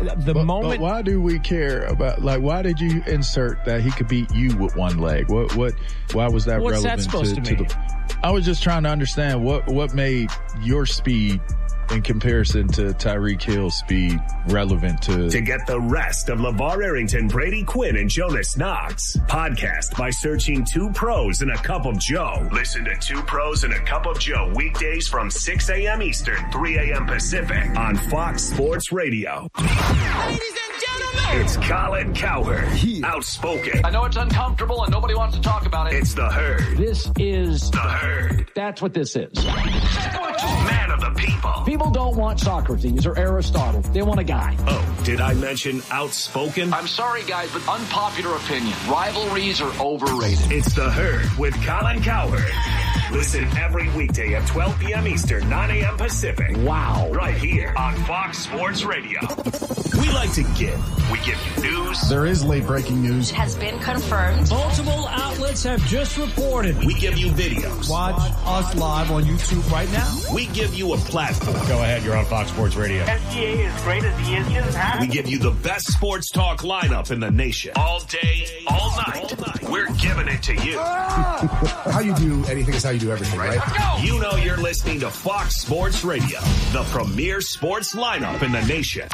But why do we care about, like, why did you insert that he could beat you with one leg? Why was that relevant? What's that supposed to mean? I was just trying to understand what made your speed in comparison to Tyreek Hill's speed relevant to get the rest of LeVar Arrington, Brady Quinn, and Jonas Knox. Podcast by searching 2 Pros and a Cup of Joe. Listen to 2 Pros and a Cup of Joe weekdays from 6 a.m. Eastern, 3 a.m. Pacific on Fox Sports Radio. Ladies and gentlemen, it's Colin Cowherd. Outspoken. I know it's uncomfortable and nobody wants to talk about it. It's the Herd. This is the Herd. That's what this is. Man of the people. People don't want Socrates or Aristotle. They want a guy. Oh, did I mention outspoken? I'm sorry, guys, but unpopular opinion. Rivalries are overrated. It's the Herd with Colin Cowherd. Listen every weekday at 12 p.m. Eastern, 9 a.m. Pacific. Wow. Right here on Fox Sports Radio. We like to give. We give you news. There is late breaking news. It has been confirmed. Multiple outlets have just reported. We give you videos. Watch us live on YouTube right now. We give you a platform. Go ahead, you're on Fox Sports Radio. SGA is great as he is. We give you the best sports talk lineup in the nation. All day, all night. We're giving it to you. How you do anything is how you do everything, right? You know you're listening to Fox Sports Radio, the premier sports lineup in the nation.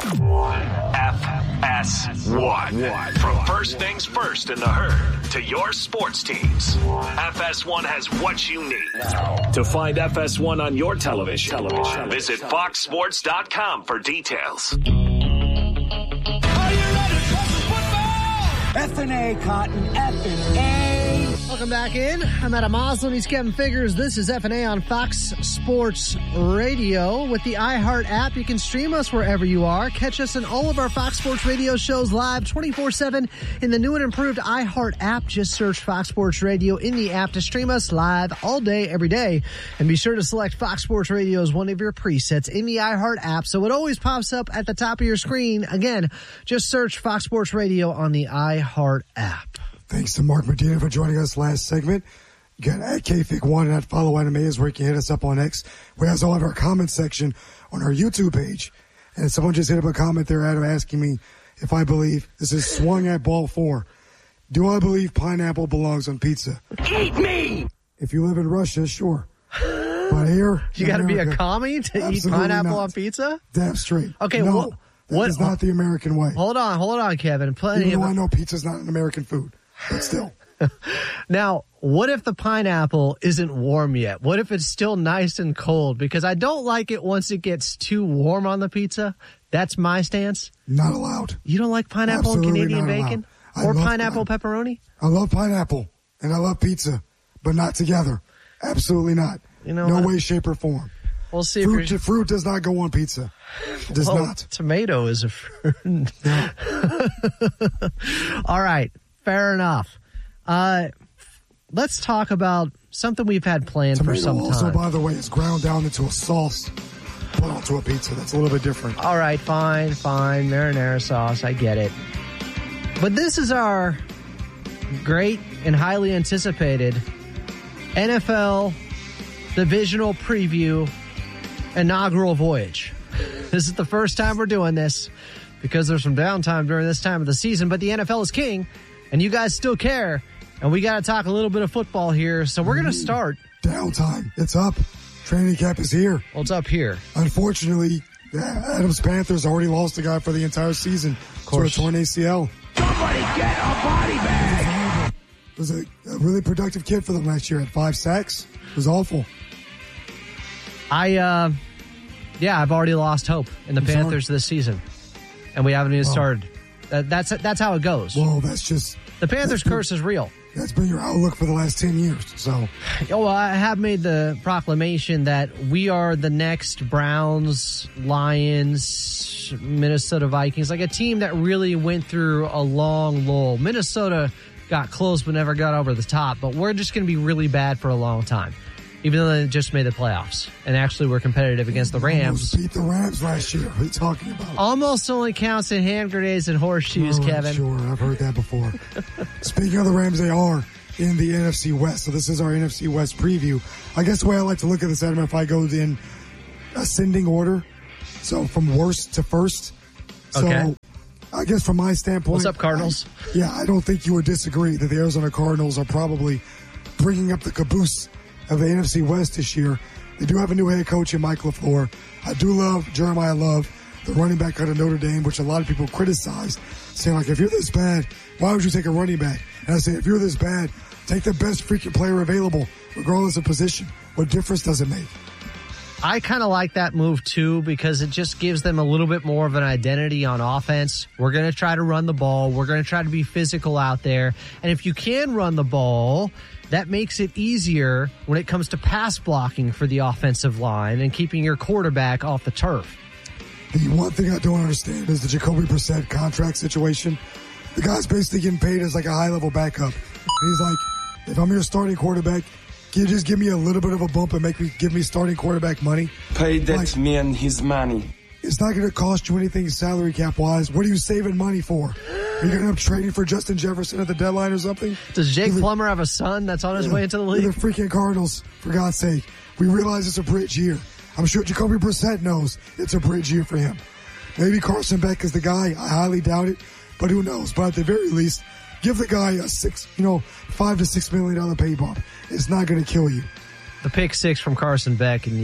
FS1. From first things first in the Herd to your sports teams, FS1 has what you need. To find FS1 on your television, visit foxsports.com for details. are you ready for some football? F&A, Cotton, F&A. Welcome back in. I'm Adam Moslin. He's Kevin Figures. This is F&A on Fox Sports Radio. With the iHeart app, you can stream us wherever you are. Catch us in all of our Fox Sports Radio shows live 24/7 in the new and improved iHeart app. Just search Fox Sports Radio in the app to stream us live all day, every day. And be sure to select Fox Sports Radio as one of your presets in the iHeart app so it always pops up at the top of your screen. Again, just search Fox Sports Radio on the iHeart app. Thanks to Mark Medina for joining us last segment. You got at KFIC1 and at Follow Anime is where you can hit us up on X. We also have our comment section on our YouTube page. And someone just hit up a comment there, Adam, asking me if I believe, this is swung at ball 4. Do I believe pineapple belongs on pizza? Eat me! If you live in Russia, sure. But here, you got to be a commie to eat pineapple on pizza? Damn straight. Okay, no, that is not the American way. Hold on, Kevin. Even though I know pizza's not an American food. But still. Now, what if the pineapple isn't warm yet? What if it's still nice and cold? Because I don't like it once it gets too warm on the pizza. That's my stance. Not allowed. You don't like pineapple and Canadian bacon? Or pineapple pepperoni? I love pineapple and I love pizza, but not together. Absolutely not. You know, no way, shape, or form. We'll see. Fruit does not go on pizza. It does not. Tomato is a fruit. Yeah. All right. Fair enough. Let's talk about something we've had planned for some time. Also, by the way, is ground down into a sauce, put onto a pizza. That's a little bit different. All right, fine. Marinara sauce. I get it. But this is our great and highly anticipated NFL divisional preview inaugural voyage. This is the first time we're doing this because there's some downtime during this time of the season, but the NFL is king. And you guys still care, and we got to talk a little bit of football here, so we're going to start. Downtime. It's up. Training camp is here. Well, it's up here. Unfortunately, Adams Panthers already lost a guy for the entire season. Of course. To a torn ACL. Somebody get a body bag! It was a really productive kid for them last year. Had 5 sacks. It was awful. I've already lost hope in the Panthers this season, and we haven't even started. That's how it goes. Well, that's just... The Panthers curse is real. That's been your outlook for the last 10 years, so... Oh, I have made the proclamation that we are the next Browns, Lions, Minnesota Vikings, like a team that really went through a long lull. Minnesota got close but never got over the top, but we're just going to be really bad for a long time. Even though they just made the playoffs and actually were competitive against the Rams. Almost beat the Rams last year. What are you talking about? Almost only counts in hand grenades and horseshoes, Kevin. Sure, I've heard that before. Speaking of the Rams, they are in the NFC West. So this is our NFC West preview. I guess the way I like to look at this, Adam, if I go in ascending order, so from worst to first, So, Okay. I guess from my standpoint... What's up, Cardinals? I don't think you would disagree that the Arizona Cardinals are probably bringing up the caboose of the NFC West this year. They do have a new head coach in Mike LaFleur. I do love Jeremiah Love, the running back out of Notre Dame, which a lot of people criticize, saying, like, if you're this bad, why would you take a running back? And I say, if you're this bad, take the best freaking player available, regardless of position. What difference does it make? I kind of like that move, too, because it just gives them a little bit more of an identity on offense. We're going to try to run the ball. We're going to try to be physical out there. And if you can run the ball, that makes it easier when it comes to pass blocking for the offensive line and keeping your quarterback off the turf. The one thing I don't understand is the Jacoby Brissett contract situation. The guy's basically getting paid as like a high-level backup. And he's like, if I'm your starting quarterback, can you just give me a little bit of a bump and give me starting quarterback money? Pay that man his money. It's not going to cost you anything salary cap-wise. What are you saving money for? Are you going to end up trading for Justin Jefferson at the deadline or something? Does Jake Plummer have a son that's on his way into the league? The freaking Cardinals, for God's sake. We realize it's a bridge year. I'm sure Jacoby Brissett knows it's a bridge year for him. Maybe Carson Beck is the guy. I highly doubt it, but who knows? But at the very least, give the guy a $5 to $6 million pay bump. It's not going to kill you. The pick six from Carson Beck in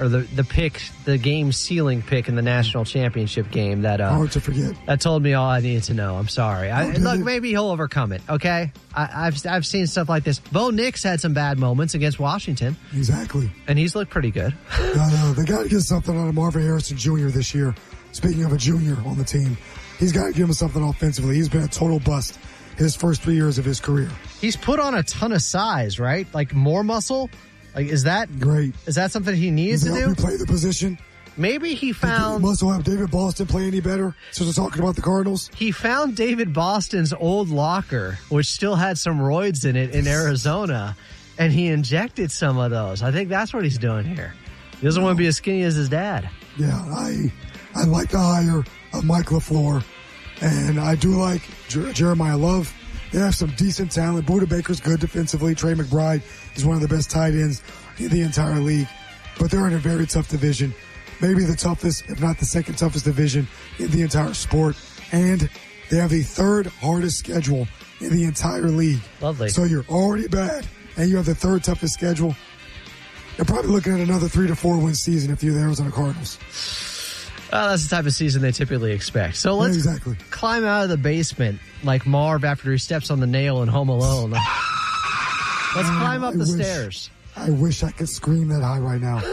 the game sealing pick in the national championship game that hard to forget. That told me all I needed to know. I'm sorry. Look, maybe he'll overcome it. Okay, I've seen stuff like this. Bo Nix had some bad moments against Washington. Exactly, and he's looked pretty good. No, they got to get something out of Marvin Harrison Jr. this year. Speaking of a junior on the team, he's got to give him something offensively. He's been a total bust his first 3 years of his career. He's put on a ton of size, right? Like more muscle. Like, is that great? Is that something he needs to do? Help you play the position. Maybe he found... Must have David Boston play any better since we're talking about the Cardinals? He found David Boston's old locker, which still had some roids in it in Arizona, and he injected some of those. I think that's what he's doing here. He doesn't want to be as skinny as his dad. Yeah, I like the hire of Mike LaFleur, and I do like Jeremiah Love. They have some decent talent. Budda Baker's good defensively. Trey McBride is one of the best tight ends in the entire league. But they're in a very tough division. Maybe the toughest, if not the second toughest division in the entire sport. And they have the third hardest schedule in the entire league. Lovely. So you're already bad, and you have the third toughest schedule. You're probably looking at another 3 to 4 win season if you're the Arizona Cardinals. Well, that's the type of season they typically expect. So let's climb out of the basement like Marv after he steps on the nail in Home Alone. Let's climb up the stairs. I wish I could scream that high right now.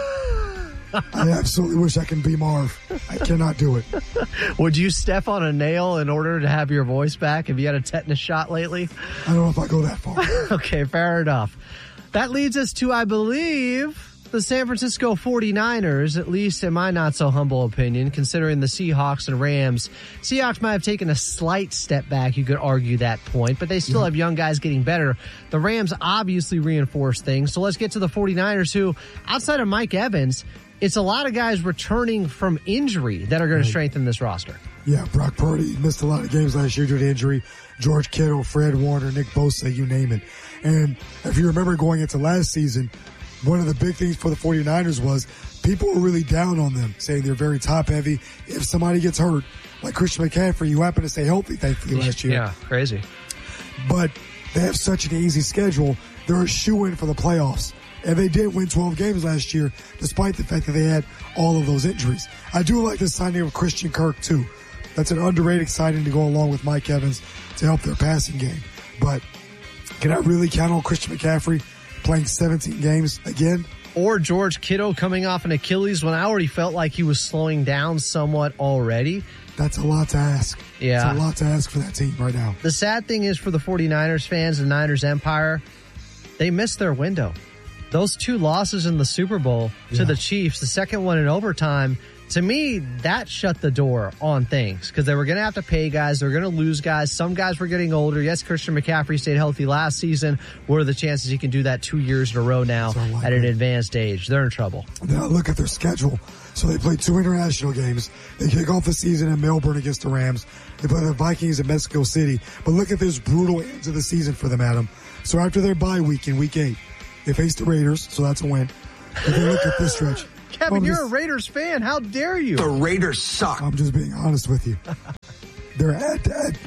I absolutely wish I can be Marv. I cannot do it. Would you step on a nail in order to have your voice back? Have you had a tetanus shot lately? I don't know if I go that far. Okay, fair enough. That leads us to, I believe, the San Francisco 49ers, at least in my not-so-humble opinion, considering the Seahawks and Rams. Seahawks might have taken a slight step back, you could argue that point, but they still have young guys getting better. The Rams obviously reinforced things, so let's get to the 49ers, who, outside of Mike Evans, it's a lot of guys returning from injury that are going to strengthen this roster. Yeah, Brock Purdy missed a lot of games last year due to injury. George Kittle, Fred Warner, Nick Bosa, you name it. And if you remember going into last season, one of the big things for the 49ers was people were really down on them, saying they're very top-heavy. If somebody gets hurt, like Christian McCaffrey, who happened to stay healthy, thankfully, last year. Yeah, crazy. But they have such an easy schedule. They're a shoo-in for the playoffs. And they did win 12 games last year, despite the fact that they had all of those injuries. I do like the signing of Christian Kirk, too. That's an underrated signing to go along with Mike Evans to help their passing game. But can I really count on Christian McCaffrey playing 17 games again? Or George Kittle coming off an Achilles when I already felt like he was slowing down somewhat already. That's a lot to ask. Yeah. It's a lot to ask for that team right now. The sad thing is for the 49ers fans and Niners Empire, they missed their window. Those 2 losses in the Super Bowl to the Chiefs, the second one in overtime, to me, that shut the door on things because they were going to have to pay guys. They were going to lose guys. Some guys were getting older. Yes, Christian McCaffrey stayed healthy last season. What are the chances he can do that 2 years in a row now at an advanced age? They're in trouble. Now look at their schedule. So they play 2 international games. They kick off the season in Melbourne against the Rams. They play the Vikings in Mexico City. But look at this brutal end to the season for them, Adam. So after their bye week in Week 8, they face the Raiders, so that's a win. But then look at this stretch. Kevin, you're a Raiders fan. How dare you? The Raiders suck. I'm just being honest with you. They're at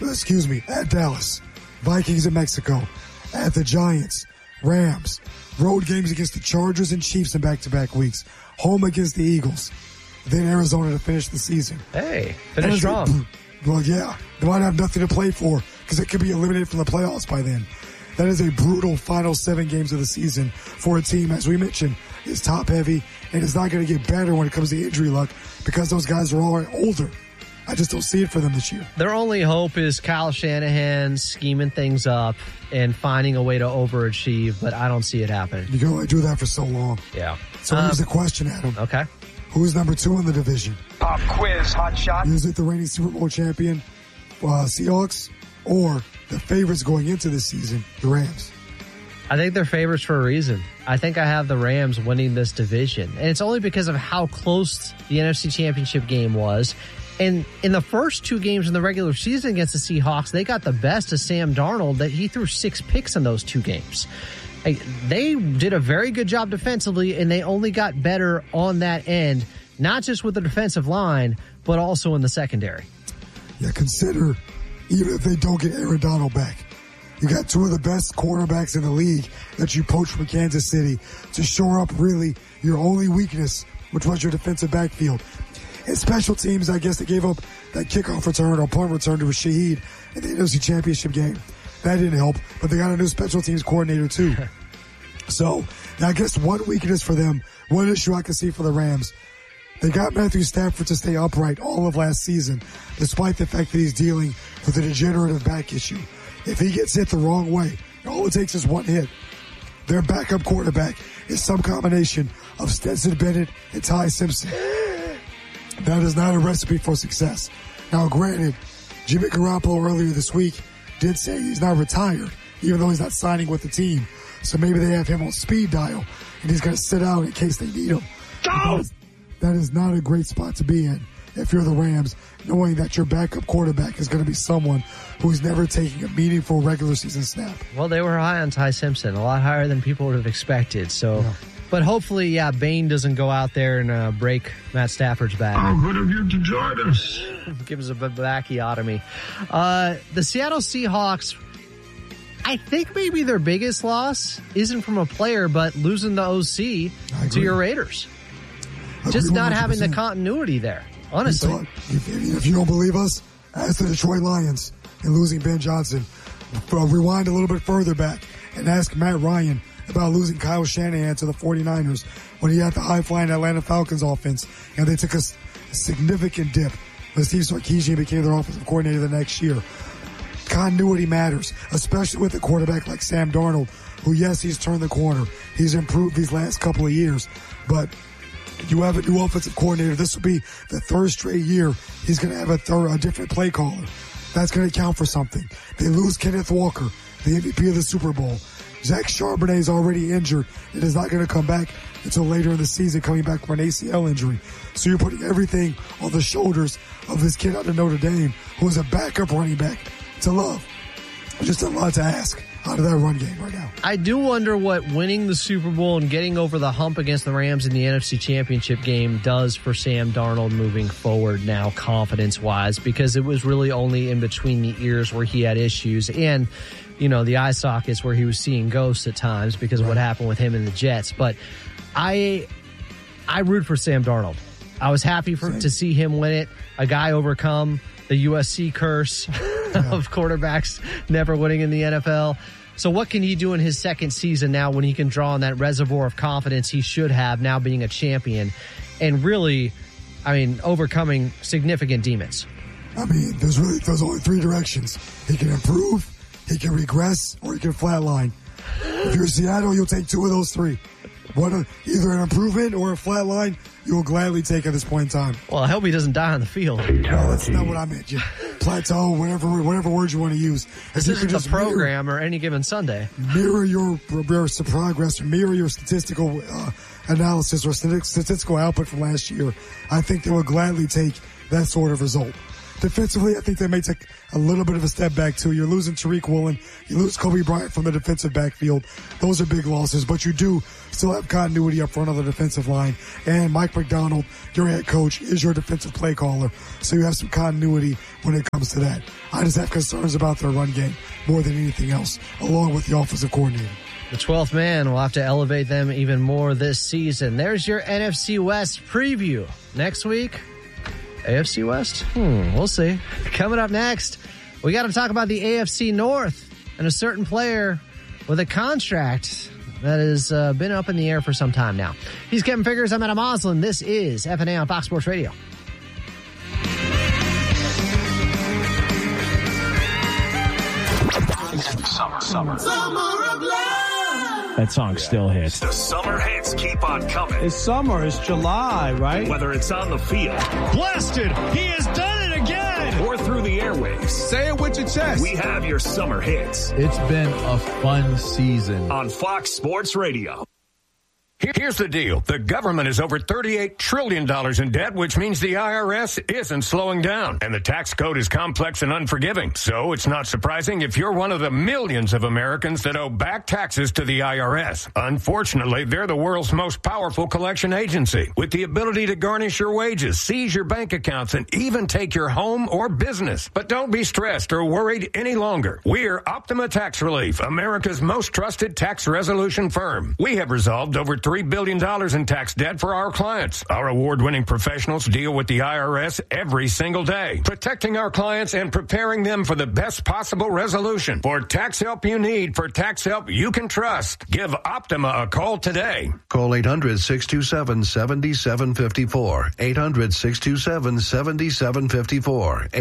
Dallas, Vikings in Mexico, at the Giants, Rams, road games against the Chargers and Chiefs in back-to-back weeks, home against the Eagles, then Arizona to finish the season. Hey, finish strong. Well, yeah, they might have nothing to play for because it could be eliminated from the playoffs by then. That is a brutal final 7 games of the season for a team, as we mentioned, is top-heavy, and it's not going to get better when it comes to injury luck because those guys are all older. I just don't see it for them this year. Their only hope is Kyle Shanahan scheming things up and finding a way to overachieve, but I don't see it happening. You can only do that for so long. Yeah. So here's the question, Adam. Okay. Who's number 2 in the division? Pop quiz, hot shot. Is it the reigning Super Bowl champion Seahawks or the favorites going into this season, the Rams? I think they're favorites for a reason. I think I have the Rams winning this division. And it's only because of how close the NFC Championship game was. And in the first 2 games in the regular season against the Seahawks, they got the best of Sam Darnold. That he threw 6 picks in those 2 games. They did a very good job defensively, and they only got better on that end, not just with the defensive line, but also in the secondary. Yeah, consider, even if they don't get Aaron Donald back, you got 2 of the best cornerbacks in the league that you poached from Kansas City to shore up really your only weakness, which was your defensive backfield. And special teams, I guess they gave up that kickoff return or punt return to Shaheed in the NFC Championship game. That didn't help, but they got a new special teams coordinator too. So I guess one weakness for them, one issue I can see for the Rams, they got Matthew Stafford to stay upright all of last season, despite the fact that he's dealing with a degenerative back issue. If he gets hit the wrong way, all it takes is one hit. Their backup quarterback is some combination of Stetson Bennett and Ty Simpson. That is not a recipe for success. Now, granted, Jimmy Garoppolo earlier this week did say he's not retired, even though he's not signing with the team. So maybe they have him on speed dial, and he's going to sit out in case they need him. That is not a great spot to be in if you're the Rams, knowing that your backup quarterback is going to be someone who's never taking a meaningful regular season snap. Well, they were high on Ty Simpson, a lot higher than people would have expected. So, yeah. But hopefully, Bain doesn't go out there and break Matt Stafford's back. How good of you to join us. Give us a bacchiotomy. The Seattle Seahawks, I think maybe their biggest loss isn't from a player, but losing the OC to your Raiders. Just not 100%. Having the continuity there, honestly. If you don't believe us, ask the Detroit Lions and losing Ben Johnson. Rewind a little bit further back and ask Matt Ryan about losing Kyle Shanahan to the 49ers when he had the high-flying Atlanta Falcons offense, and they took a significant dip when Steve Sarkisian became their offensive coordinator the next year. Continuity matters, especially with a quarterback like Sam Darnold, who, yes, he's turned the corner. He's improved these last couple of years, but you have a new offensive coordinator. This will be the 3rd straight year he's going to have a different play caller. That's going to count for something. They lose Kenneth Walker, the MVP of the Super Bowl. Zach Charbonnet is already injured and is not going to come back until later in the season, coming back from an ACL injury. So you're putting everything on the shoulders of this kid out of Notre Dame, who is a backup running back to love. Just a lot to ask out of that run game right now. I do wonder what winning the Super Bowl and getting over the hump against the Rams in the NFC Championship game does for Sam Darnold moving forward now, confidence-wise, because it was really only in between the ears where he had issues and, the eye sockets where he was seeing ghosts at times because of what happened with him and the Jets. But I root for Sam Darnold. I was happy to see him win it, a guy overcome the USC curse of quarterbacks never winning in the NFL. So what can he do in his second season now when he can draw on that reservoir of confidence he should have now being a champion and really, overcoming significant demons? There's only 3 directions. He can improve, he can regress, or he can flatline. If you're Seattle, you'll take 2 of those 3. Either an improvement or a flat line, you will gladly take at this point in time. Well, I hope he doesn't die on the field. No, that's not what I meant. Plateau, whatever words you want to use. This isn't the program or any given Sunday. Mirror your progress, mirror your statistical analysis or statistical output from last year. I think they will gladly take that sort of result. Defensively, I think they may take a little bit of a step back, too. You're losing Tariq Woolen. You lose Kobe Bryant from the defensive backfield. Those are big losses, but you do still have continuity up front of the defensive line. And Mike McDonald, your head coach, is your defensive play caller. So you have some continuity when it comes to that. I just have concerns about their run game more than anything else, along with the offensive coordinator. The 12th man will have to elevate them even more this season. There's your NFC West preview. Next week, AFC West? We'll see. Coming up next, we got to talk about the AFC North and a certain player with a contract that has been up in the air for some time now. He's Kevin Figures. I'm Adam Oslin. This is FNA on Fox Sports Radio. Summer of love. That song still hits. The summer hits keep on coming. It's summer. It's July, right? Whether it's on the field. Blasted. He has done it again. Or through the airwaves. Say it with your chest. We have your summer hits. It's been a fun season. On Fox Sports Radio. Here's the deal. The government is over $38 trillion in debt, which means the IRS isn't slowing down. And the tax code is complex and unforgiving. So it's not surprising if you're one of the millions of Americans that owe back taxes to the IRS. Unfortunately, they're the world's most powerful collection agency, with the ability to garnish your wages, seize your bank accounts, and even take your home or business. But don't be stressed or worried any longer. We're Optima Tax Relief, America's most trusted tax resolution firm. We have resolved over $3 billion in tax debt for our clients. Our award-winning professionals deal with the IRS every single day, protecting our clients and preparing them for the best possible resolution. For tax help you need, for tax help you can trust, give Optima a call today. Call 800-627-7754. 800-627-7754.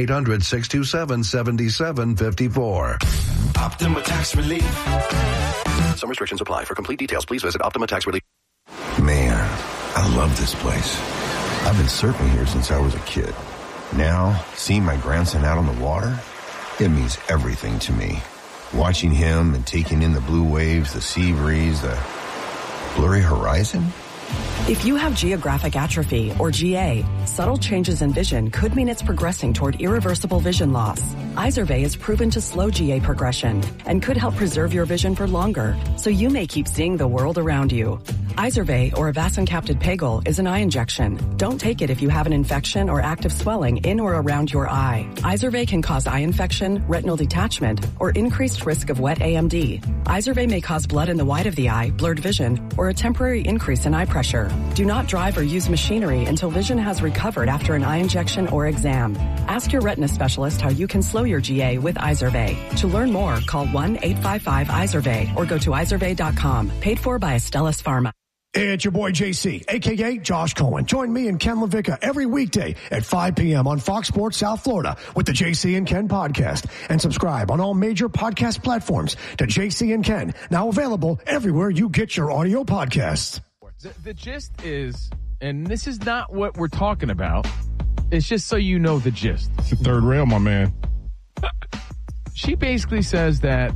800-627-7754. Optima Tax Relief. Some restrictions apply. For complete details, please visit Optima Tax Relief. Man, I love this place. I've been surfing here since I was a kid. Now, seeing my grandson out on the water, it means everything to me. Watching him and taking in the blue waves, the sea breeze, the blurry horizon. If you have geographic atrophy, or GA, subtle changes in vision could mean it's progressing toward irreversible vision loss. Izervay is proven to slow GA progression and could help preserve your vision for longer, so you may keep seeing the world around you. Izervay, or avacincaptad pegol, is an eye injection. Don't take it if you have an infection or active swelling in or around your eye. Izervay can cause eye infection, retinal detachment, or increased risk of wet AMD. Izervay may cause blood in the white of the eye, blurred vision, or a temporary increase in eye pressure. Do not drive or use machinery until vision has recovered after an eye injection or exam. Ask your retina specialist how you can slow your GA with Izervay. To learn more, call 1-855-IZERVAY or go to izervay.com. Paid for by Astellas Pharma. Hey, it's your boy JC, a.k.a. Josh Cohen. Join me and Ken LaVicka every weekday at 5 p.m. on Fox Sports South Florida with the JC and Ken podcast. And subscribe on all major podcast platforms to JC and Ken, now available everywhere you get your audio podcasts. The gist is, and this is not what we're talking about, it's just so you know the gist. It's the third rail, my man. She basically says that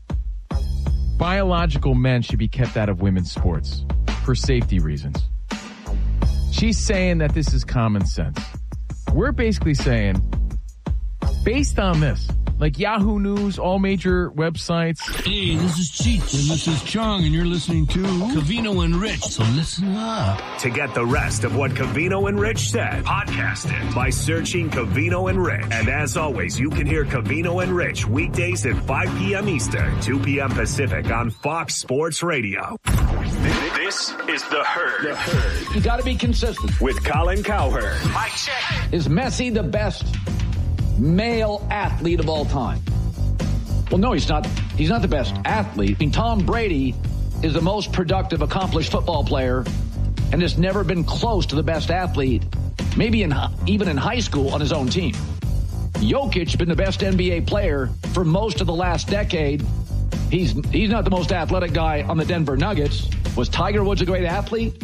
biological men should be kept out of women's sports for safety reasons. She's saying that this is common sense. We're basically saying, based on this, like Yahoo News, all major websites. Hey, this is Cheech, and this is Chong, and you're listening to Covino and Rich, so listen up. To get the rest of what Covino and Rich said, podcast it by searching Covino and Rich. And as always, you can hear Covino and Rich weekdays at 5 p.m. Eastern, 2 p.m. Pacific on Fox Sports Radio. This is The Herd. The Herd. You got to be consistent. With Colin Cowherd. Mike check. Is Messi the best male athlete of all time? Well, no, he's not. He's not the best athlete. I mean, Tom Brady is the most productive, accomplished football player and has never been close to the best athlete, maybe even in high school on his own team. Jokic been the best NBA player for most of the last decade. He's not the most athletic guy on the Denver Nuggets. Was Tiger Woods a great athlete?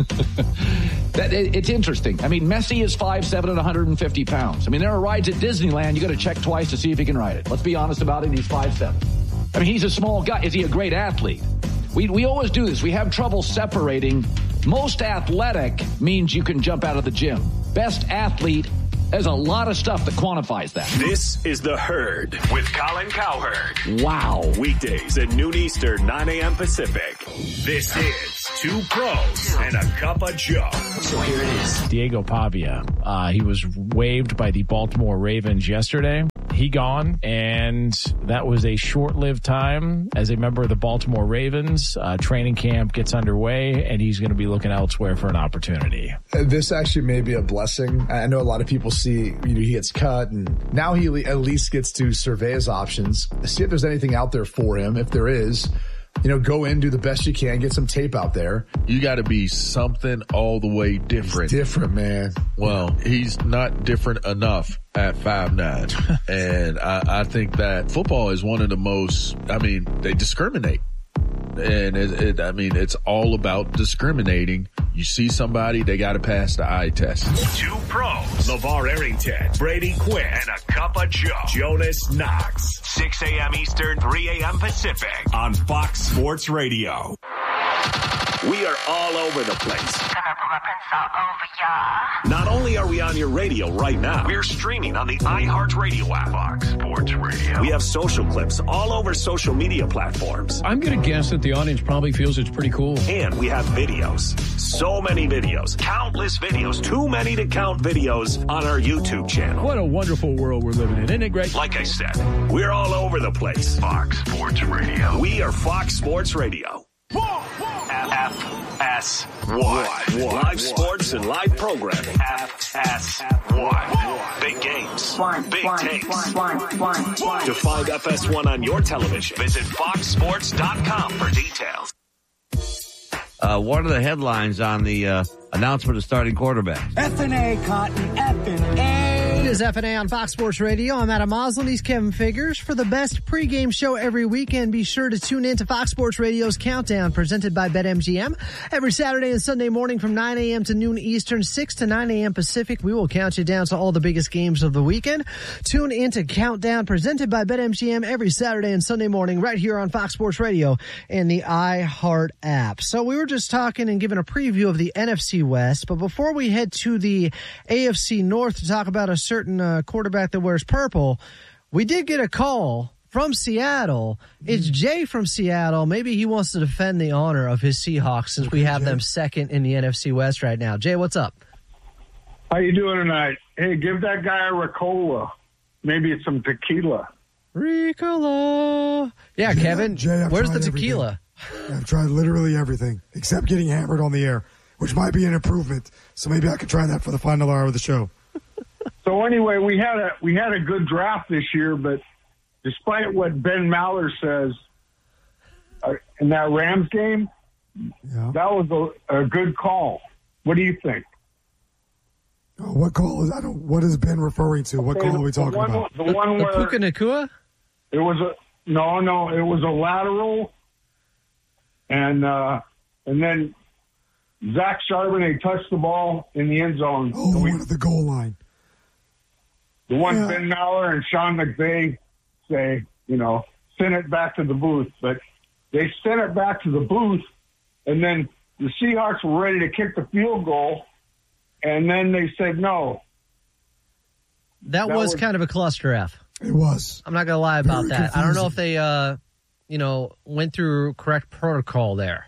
It's interesting. I mean, Messi is 5'7" and 150 pounds. I mean, there are rides at Disneyland you got to check twice to see if he can ride it. Let's be honest about it. He's 5'7". I mean, he's a small guy. Is he a great athlete? We always do this. We have trouble separating. Most athletic means you can jump out of the gym. Best athlete There's a lot of stuff that quantifies that. This is The Herd with Colin Cowherd. Wow. Weekdays at noon Eastern, 9 a.m. Pacific. This is Two Pros and a Cup of Joe. So here it is. Diego Pavia. He was waived by the Baltimore Ravens yesterday. He gone, and that was a short-lived time as a member of the Baltimore Ravens. Training camp gets underway, and he's going to be looking elsewhere for an opportunity. This actually may be a blessing. I know a lot of people see, he gets cut, and now he at least gets to survey his options, see if there's anything out there for him. If there is, go in, do the best you can, get some tape out there. You got to be something all the way different. He's different, man. Well, he's not different enough at 5'9". And I think that football is one of the most, they discriminate. And it's all about discriminating. You see somebody, they got to pass the eye test. Two Pros, LeVar Arrington, Brady Quinn, and a Cup of Joe, Jonas Knox. 6 a.m. Eastern, 3 a.m. Pacific on Fox Sports Radio. We are all over the place. Gonna put my pencil over ya. Not only are we on your radio right now, we're streaming on the iHeartRadio app. Fox Sports Radio. We have social clips all over social media platforms. I'm going to guess that the audience probably feels it's pretty cool. And we have videos. So many videos. Countless videos. Too many to count videos on our YouTube channel. What a wonderful world we're living in. Isn't it great? Like I said, we're all over the place. Fox Sports Radio. We are Fox Sports Radio. FS1. Live sports and live programming. FS1. Big games. Big takes. To find FS1 on your television, visit foxsports.com for details. One of the headlines on the announcement of starting quarterback. F&A, Cotton, F&A. It is F&A on Fox Sports Radio. I'm Adam Moslin. He's Kevin Figures. For the best pregame show every weekend, be sure to tune in to Fox Sports Radio's Countdown, presented by BetMGM. Every Saturday and Sunday morning from 9 a.m. to noon Eastern, 6 to 9 a.m. Pacific, we will count you down to all the biggest games of the weekend. Tune in to Countdown, presented by BetMGM, every Saturday and Sunday morning right here on Fox Sports Radio and the iHeart app. So we were just talking and giving a preview of the NFC West, but before we head to the AFC North to talk about a certain quarterback that wears purple, we did get a call from Seattle. It's Jay from Seattle. Maybe he wants to defend the honor of his Seahawks since we have them second in the NFC West right now. Jay, what's up? How you doing tonight? Hey, give that guy a Ricola. Maybe it's some tequila. Ricola. Yeah, Kevin, Jay, where's the tequila? I've tried literally everything except getting hammered on the air, which might be an improvement. So maybe I could try that for the final hour of the show. So anyway, we had a good draft this year, but despite what Ben Maller says in that Rams game, that was a good call. What do you think? What call is that? What is Ben referring to? What call are we talking about? The one where Puka Nacua? It was it was a lateral, and then Zach Charbonnet touched the ball in the end zone. Oh, one at the goal line. The one Ben Maller and Sean McVay say, send it back to the booth. But they sent it back to the booth, and then the Seahawks were ready to kick the field goal, and then they said no. That was kind of a cluster F. It was. I'm not going to lie about that. Confusing. I don't know if they, went through correct protocol there.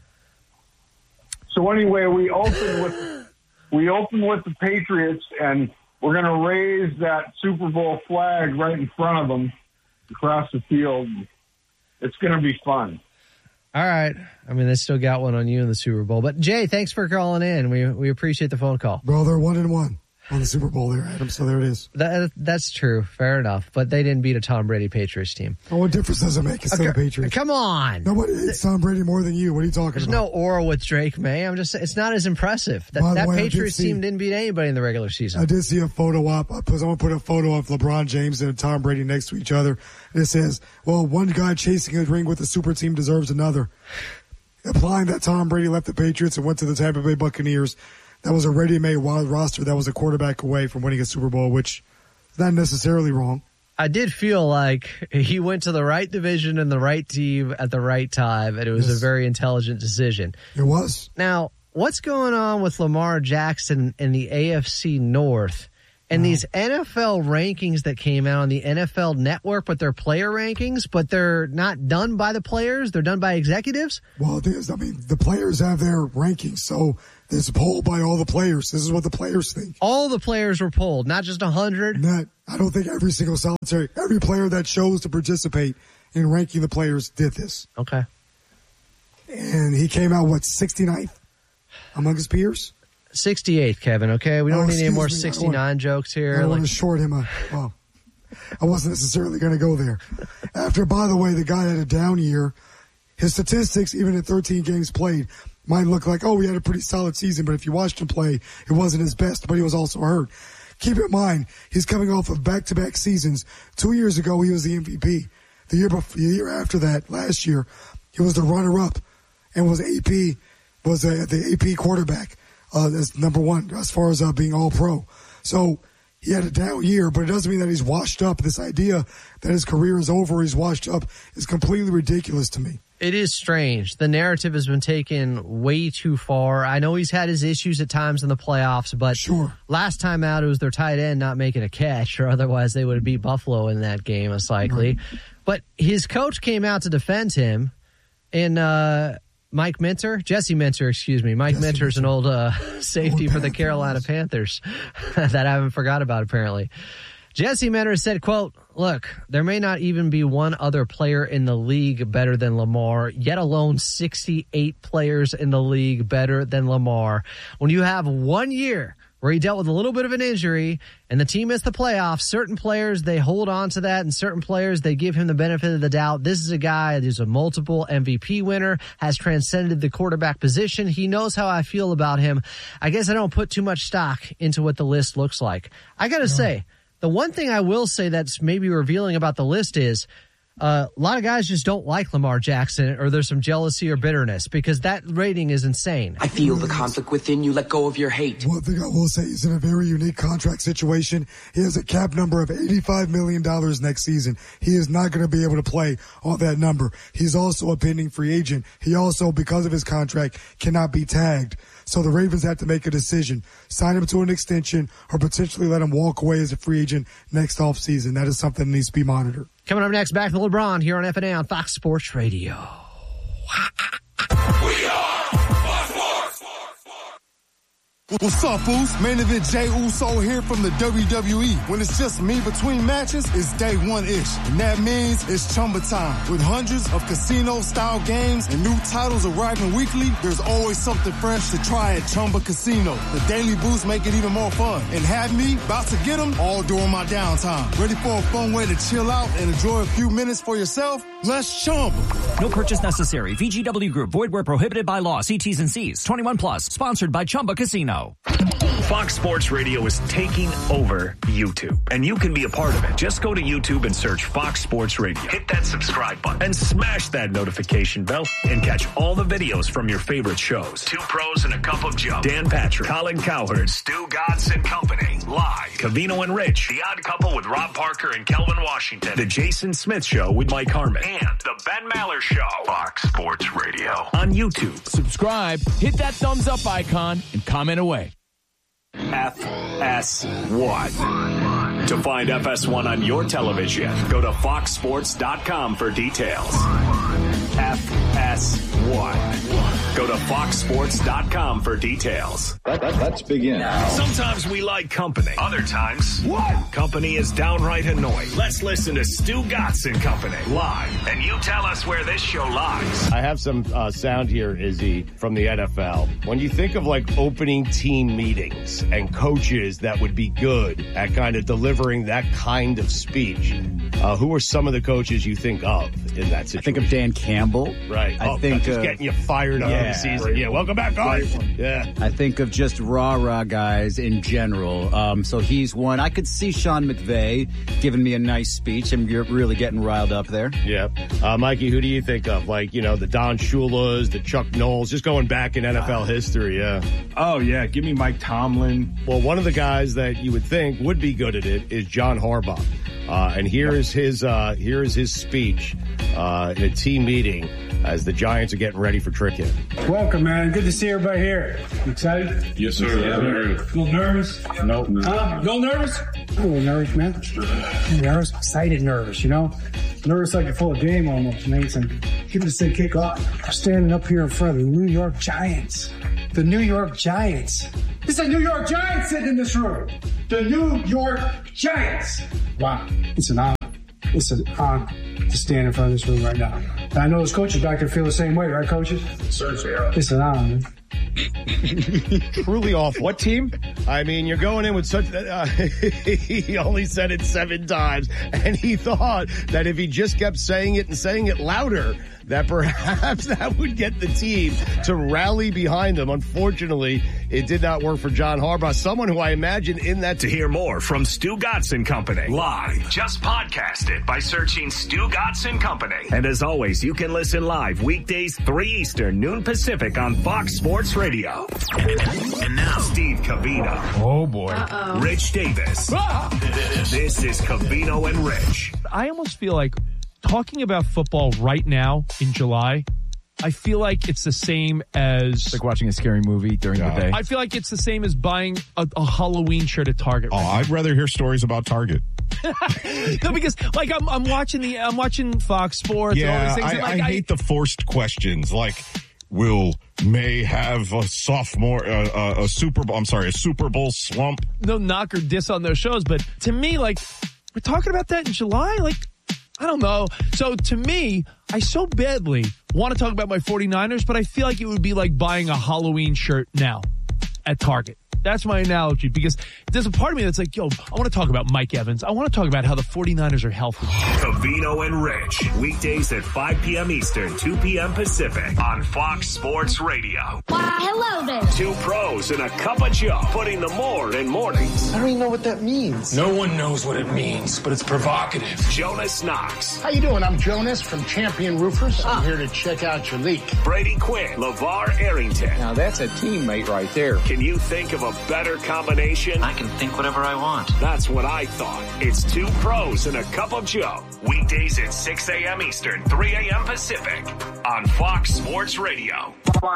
So anyway, we opened with the Patriots, and we're going to raise that Super Bowl flag right in front of them across the field. It's going to be fun. All right. They still got one on you in the Super Bowl. But, Jay, thanks for calling in. We appreciate the phone call. Bro, they're 1-1 on the Super Bowl there, Adam, so there it is. That's true. Fair enough. But they didn't beat a Tom Brady Patriots team. Oh, what difference does it make? It's still the Patriots. Come on. Nobody hates Tom Brady more than you. What are you talking There's about? no aura with Drake May. I'm just saying, it's not as impressive. That Patriots team didn't beat anybody in the regular season. I did see a photo op. I'm going to put a photo of LeBron James and Tom Brady next to each other. And it says, well, one guy chasing a ring with a super team deserves another. Implying that Tom Brady left the Patriots and went to the Tampa Bay Buccaneers. That was a ready-made wild roster that was a quarterback away from winning a Super Bowl, which is not necessarily wrong. I did feel like he went to the right division and the right team at the right time, and it was a very intelligent decision. It was. Now, what's going on with Lamar Jackson in the AFC North And these NFL rankings that came out on the NFL Network, but they're player rankings, but they're not done by the players. They're done by executives. Well, the players have their rankings. So there's a poll by all the players. This is what the players think. All the players were polled, not just 100. I don't think every player that chose to participate in ranking the players did this. Okay. And he came out, 69th among his peers? 68th, Kevin, okay? We don't need any more 69 jokes here. I want to short him well, I wasn't necessarily going to go there. By the way, the guy had a down year. His statistics, even at 13 games played, might look like, he had a pretty solid season, but if you watched him play, it wasn't his best, but he was also hurt. Keep in mind, he's coming off of back-to-back seasons. 2 years ago, he was the MVP. The year after that, last year, he was the runner-up and was the AP quarterback. As number one as far as being all-pro. So he had a down year, but it doesn't mean that he's washed up. This idea that his career is over, he's washed up, is completely ridiculous to me. It is strange. The narrative has been taken way too far. I know he's had his issues at times in the playoffs, but last time out it was their tight end not making a catch, or otherwise they would have beat Buffalo in that game, most likely. Right. But his coach came out to defend him, and Mike Minter? Jesse Minter, excuse me. Mike Minter's an old safety for the Carolina Panthers that I haven't forgot about, apparently. Jesse Minter said, quote, "Look, there may not even be one other player in the league better than Lamar, yet alone 68 players in the league better than Lamar. When you have 1 year where he dealt with a little bit of an injury and the team missed the playoffs, certain players, they hold on to that, and certain players, they give him the benefit of the doubt. This is a guy who's a multiple MVP winner, has transcended the quarterback position. He knows how I feel about him. I guess I don't put too much stock into what the list looks like." I got to say, the one thing I will say that's maybe revealing about the list is a lot of guys just don't like Lamar Jackson, or there's some jealousy or bitterness, because that rating is insane. I feel the conflict within you. Let go of your hate. One thing I will say, he's in a very unique contract situation. He has a cap number of $85 million next season. He is not going to be able to play on that number. He's also a pending free agent. He also, because of his contract, cannot be tagged. So the Ravens have to make a decision. Sign him to an extension or potentially let him walk away as a free agent next offseason. That is something that needs to be monitored. Coming up next, back to LeBron here on FNA on Fox Sports Radio. We are Fox Sports. What's up, fools? Main event Jey Uso here from the WWE. When it's just me between matches, it's day one-ish. And that means it's Chumba time. With hundreds of casino-style games and new titles arriving weekly, there's always something fresh to try at Chumba Casino. The daily boosts make it even more fun. And have me about to get them all during my downtime. Ready for a fun way to chill out and enjoy a few minutes for yourself? Let's Chumba. No purchase necessary. VGW Group. Void where prohibited by law. See T's and C's. 21 plus. Sponsored by Chumba Casino. Fox Sports Radio is taking over YouTube, and you can be a part of it. Just go to YouTube and search Fox Sports Radio. Hit that subscribe button and smash that notification bell and catch all the videos from your favorite shows. Two Pros and a Cup of Joe. Dan Patrick, Colin Cowherd, Stu Gatz and Company. Live. Covino and Rich. The Odd Couple with Rob Parker and Kelvin Washington. The Jason Smith Show with Mike Harmon. And the Ben Maller Show. Fox Sports Radio. On YouTube. Subscribe, hit that thumbs up icon, and comment away. FS1. To find FS1 on your television, go to foxsports.com for details. FS1. Go to foxsports.com for details. Let's begin. Sometimes we like company. Other times, company is downright annoying. Let's listen to Stu Gatz and Company live. And you tell us where this show lies. I have some sound here, Izzy, from the NFL. When you think of like opening team meetings and coaches that would be good at kind of delivering that kind of speech, who are some of the coaches you think of in that situation? I think of Dan Campbell. Right. I think just getting you fired up the season. Yeah, welcome back, guys. Yeah. I think of just rah-rah guys in general. So he's one. I could see Sean McVay giving me a nice speech, and you're really getting riled up there. Yeah. Mikey, who do you think of? Like, you know, the Don Shulas, the Chuck Knowles, just going back in NFL history, yeah. Oh, yeah. Give me Mike Tomlin. Well, one of the guys that you would think would be good at it is John Harbaugh. And here is his speech in a team meeting as the Giants are getting ready for trick in. Welcome, man. Good to see everybody here. You excited? Yes, sir. Yeah, a little nervous? Nope. A little nervous? I'm a little nervous, man. Nervous? Excited nervous, you know? Nervous like you're full of game almost, mate. So give us a kick off. We're standing up here in front of the New York Giants. The New York Giants. It's the New York Giants sitting in this room. The New York Giants. Wow. It's an honor. It's an honor to stand in front of this room right now. And I know those coaches back there feel the same way, right, coaches? Certainly, yeah. It's an honor, man. Truly awful. What team? I mean, you're going in with such... he only said it 7 times, and he thought that if he just kept saying it and saying it louder, that perhaps that would get the team to rally behind him. Unfortunately, it did not work for John Harbaugh, someone who I imagine in that... To hear more from Stu Gatz and Company live, just podcast it by searching Stu Gatz and Company. And as always, you can listen live weekdays 3 Eastern, noon Pacific on Fox Sports Radio. And now, Steve Covino. Oh, boy. Rich Davis. This is Covino and Rich. I almost feel like talking about football right now in July, I feel like it's the same as... It's like watching a scary movie during the day. I feel like it's the same as buying a Halloween shirt at Target. Oh, I'd rather hear stories about Target. No, because like I'm watching Fox Sports. Yeah, and all these things. I hate the forced questions. Like, will May have a Super Bowl slump? No knock or diss on those shows, but to me, like, we're talking about that in July. Like, I don't know. So to me, I so badly want to talk about my 49ers, but I feel like it would be like buying a Halloween shirt now at Target. That's my analogy, because there's a part of me that's like, yo, I want to talk about Mike Evans. I want to talk about how the 49ers are healthy. Covino and Rich, weekdays at 5 p.m. Eastern, 2 p.m. Pacific on Fox Sports Radio. Why, hello there. 2 pros and a cup of Joe, putting the more in mornings. I don't even know what that means. No one knows what it means, but it's provocative. Jonas Knox. How you doing? I'm Jonas from Champion Roofers. I'm here to check out your leak. Brady Quinn. LeVar Arrington. Now that's a teammate right there. Can you think of a better combination? I can think whatever I want. That's what I thought. It's 2 pros and a cup of Joe. Weekdays at 6 a.m. Eastern, 3 a.m. Pacific on Fox Sports Radio.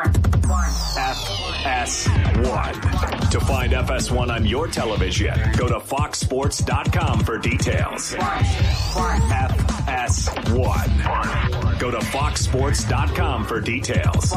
FS1. To find FS1 on your television, go to foxsports.com for details. FS1. Go to foxsports.com for details.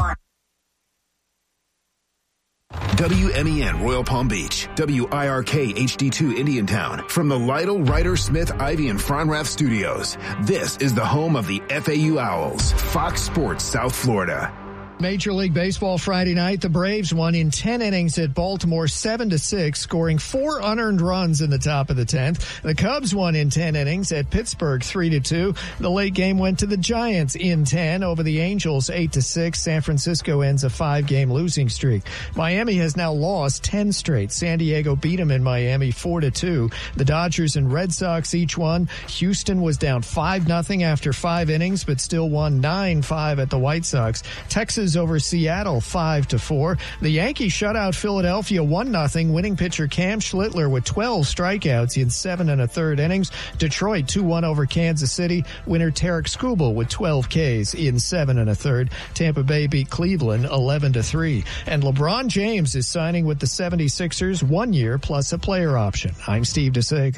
WMEN Royal Palm Beach, WIRK HD2 Indiantown, from the Lytle, Ryder, Smith, Ivy, and Fronrath studios. This is the home of the FAU Owls, Fox Sports South Florida. Major League Baseball Friday night, the Braves won in 10 innings at Baltimore 7-6, scoring 4 unearned runs in the top of the 10th. The Cubs won in 10 innings at Pittsburgh 3-2. The late game went to the Giants in 10 over the Angels 8-6. San Francisco ends a 5-game losing streak. Miami has now lost 10 straight. San Diego beat them in Miami 4-2. The Dodgers and Red Sox each won. Houston was down 5-0 after 5 innings, but still won 9-5 at the White Sox. Texas over Seattle 5-4. The Yankees shut out Philadelphia 1-0, winning pitcher Cam Schlittler with 12 strikeouts in 7 1/3 innings. Detroit 2-1 over Kansas City. Winner Tarek Skubal with 12 Ks in 7 1/3. Tampa Bay beat Cleveland 11-3. And LeBron James is signing with the 76ers 1 year plus a player option. I'm Steve DeSager.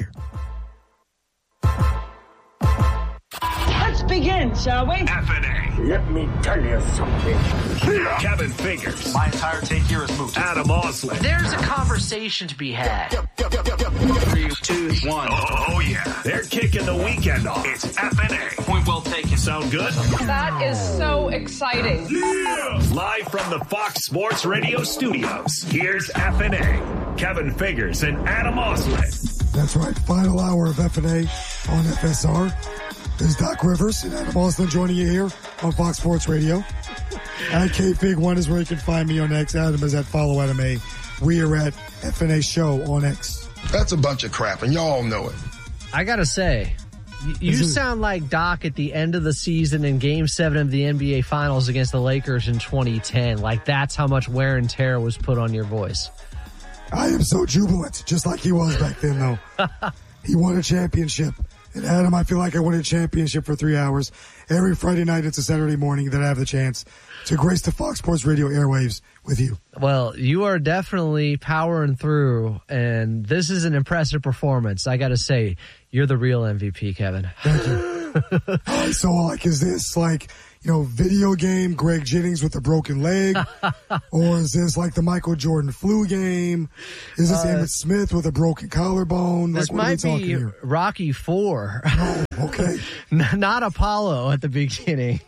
Let's begin, shall we? FNA. Let me tell you something. Kevin Figures. My entire take here is moot. Adam Oslin. There's a conversation to be had. 3, 2, 1. Oh, yeah. They're kicking the weekend off. It's FNA. Point well taken. Sound good? That is so exciting. Yeah. Live from the Fox Sports Radio studios, here's FNA. Kevin Figures and Adam Oslin. That's right. Final hour of FNA on FSR. This is Doc Rivers and Adam Oslin joining you here on Fox Sports Radio. At KFig1 is where you can find me on X. Adam is at Follow Adam A. We are at FNA Show on X. That's a bunch of crap, and y'all know it. I gotta say, you sound like Doc at the end of the season in Game 7 of the NBA Finals against the Lakers in 2010. Like, that's how much wear and tear was put on your voice. I am so jubilant, just like he was back then, though. He won a championship. And Adam, I feel like I win a championship for 3 hours every Friday night into Saturday morning that I have the chance to grace the Fox Sports Radio airwaves with you. Well, you are definitely powering through, and this is an impressive performance. I got to say, you're the real MVP, Kevin. Thank you. So, like, is this like, video game Greg Jennings with a broken leg? Or is this like the Michael Jordan flu game? Is this Emmitt Smith with a broken collarbone? This might be Rocky IV. Oh, okay. Not Apollo at the beginning.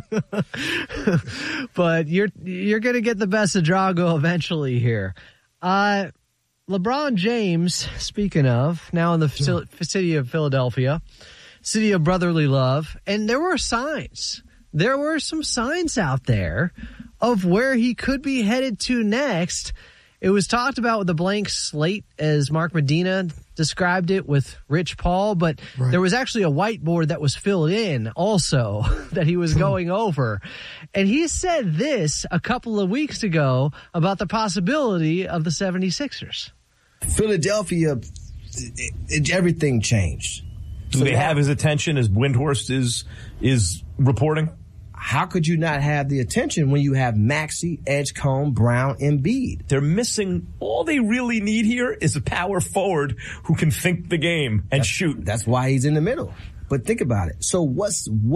But you're going to get the best of Drago eventually here. LeBron James, speaking of, now in the city of Philadelphia, city of brotherly love, and there were signs. There were some signs out there of where he could be headed to next. It was talked about with a blank slate, as Mark Medina described it with Rich Paul, but there was actually a whiteboard that was filled in also that he was going over. And he said this a couple of weeks ago about the possibility of the 76ers. Philadelphia, everything changed. Do they have his attention as Windhorst is reporting? How could you not have the attention when you have Maxey, Edgecombe, Brown, Embiid? They're missing. All they really need here is a power forward who can think the game and shoot. That's why he's in the middle. But think about it. So what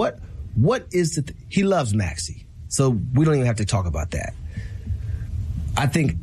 is he loves Maxey. So we don't even have to talk about that. I think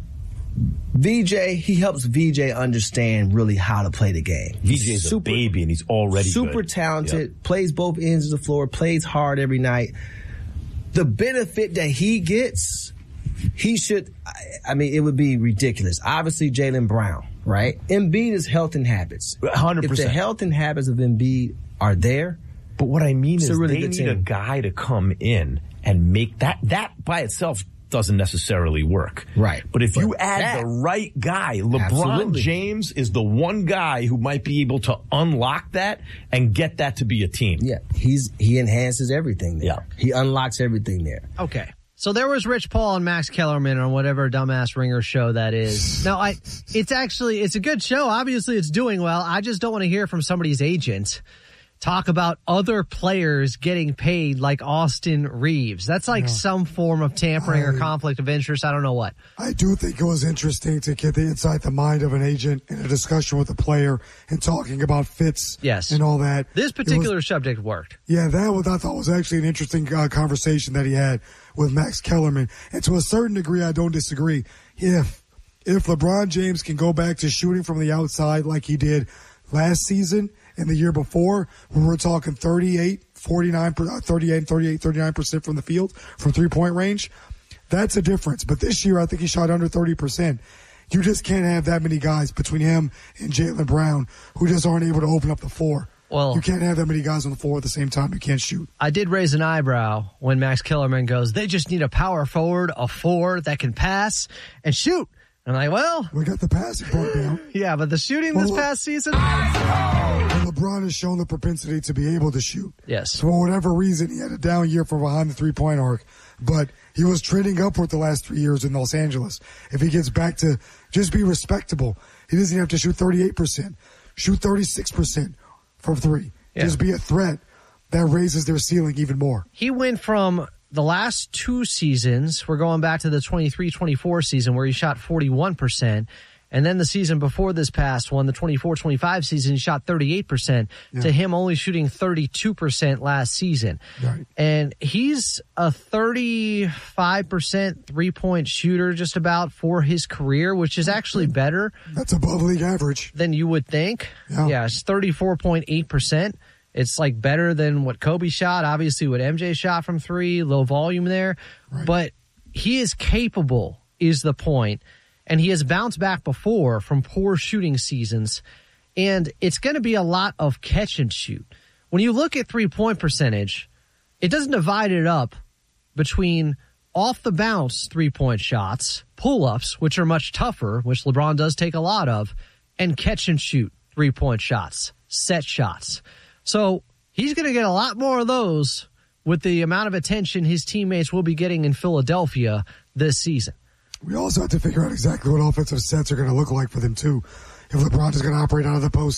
VJ, he helps VJ understand really how to play the game. VJ's a baby and he's already super good. Talented, plays both ends of the floor, plays hard every night. The benefit that he gets, he should, it would be ridiculous. Obviously, Jaylen Brown, right? Embiid is health and habits. 100%. If the health and habits of Embiid are there. But what I mean is really they need a guy to come in and make that by itself doesn't necessarily work. Right. But if you add the right guy, LeBron James is the one guy who might be able to unlock that and get that to be a team. Yeah. He enhances everything there. Yeah. He unlocks everything there. Okay. So there was Rich Paul and Max Kellerman on whatever dumbass ringer show that is. Now, it's a good show. Obviously, it's doing well. I just don't want to hear from somebody's agent talk about other players getting paid like Austin Reeves. That's like some form of tampering or conflict of interest. I don't know what. I do think it was interesting to get inside the mind of an agent in a discussion with a player and talking about fits and all that. This particular subject worked. Yeah, I thought was actually an interesting conversation that he had with Max Kellerman. And to a certain degree, I don't disagree. If LeBron James can go back to shooting from the outside like he did last season and the year before, we were talking 39% from the field from three-point range. That's a difference. But this year, I think he shot under 30%. You just can't have that many guys between him and Jaylen Brown who just aren't able to open up the floor. Well, you can't have that many guys on the floor at the same time who can't shoot. I did raise an eyebrow when Max Kellerman goes, they just need a power forward, a four that can pass and shoot. And I'm like, well, we got the passing part down. Yeah, but the shooting this past season, LeBron has shown the propensity to be able to shoot. Yes. So for whatever reason, he had a down year from behind the three-point arc, but he was trending upward the last 3 years in Los Angeles. If he gets back to just be respectable, he doesn't have to shoot 38%, shoot 36% from three. Yeah. Just be a threat. That raises their ceiling even more. He went from the last two seasons, we're going back to the 23-24 season where he shot 41%. And then the season before this past one, the 24-25 season, he shot 38%, to him only shooting 32% last season. Right. And he's a 35% three-point shooter just about for his career, which is actually better. That's above league average. Than you would think. Yeah, it's 34.8%. It's like better than what Kobe shot, obviously what MJ shot from three, low volume there. Right. But he is capable, is the point. And he has bounced back before from poor shooting seasons. And it's going to be a lot of catch and shoot. When you look at three-point percentage, it doesn't divide it up between off-the-bounce three-point shots, pull-ups, which are much tougher, which LeBron does take a lot of, and catch and shoot three-point shots, set shots. So he's going to get a lot more of those with the amount of attention his teammates will be getting in Philadelphia this season. We also have to figure out exactly what offensive sets are going to look like for them, too. If LeBron is going to operate out of the post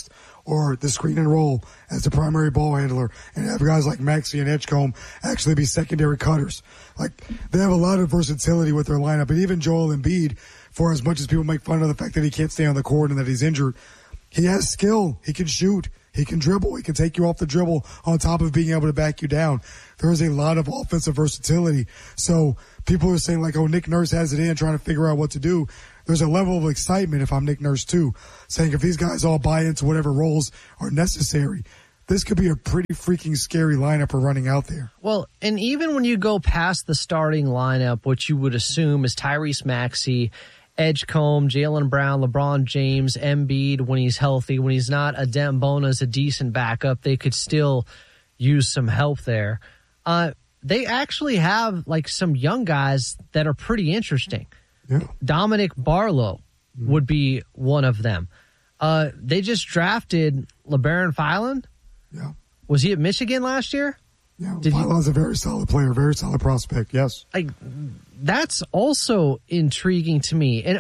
or the screen and roll as the primary ball handler, and have guys like Maxey and Edgecombe actually be secondary cutters. Like, they have a lot of versatility with their lineup. And even Joel Embiid, for as much as people make fun of the fact that he can't stay on the court and that he's injured, he has skill. He can shoot. He can dribble. He can take you off the dribble on top of being able to back you down. There is a lot of offensive versatility. So people are saying, like, oh, Nick Nurse has it in, trying to figure out what to do. There's a level of excitement if I'm Nick Nurse too, saying if these guys all buy into whatever roles are necessary, this could be a pretty freaking scary lineup we're running out there. Well, and even when you go past the starting lineup, what you would assume is Tyrese Maxey, Edgecombe, Jaylen Brown, LeBron James, Embiid when he's healthy. When he's not, Adem Bona's a decent backup. They could still use some help there. They actually have like some young guys that are pretty interesting. Yeah. Dominic Barlow would be one of them. They just drafted LeBaron Filan. Yeah. Was he at Michigan last year? Yeah, Filan's a very solid player, very solid prospect, yes. That's also intriguing to me. And,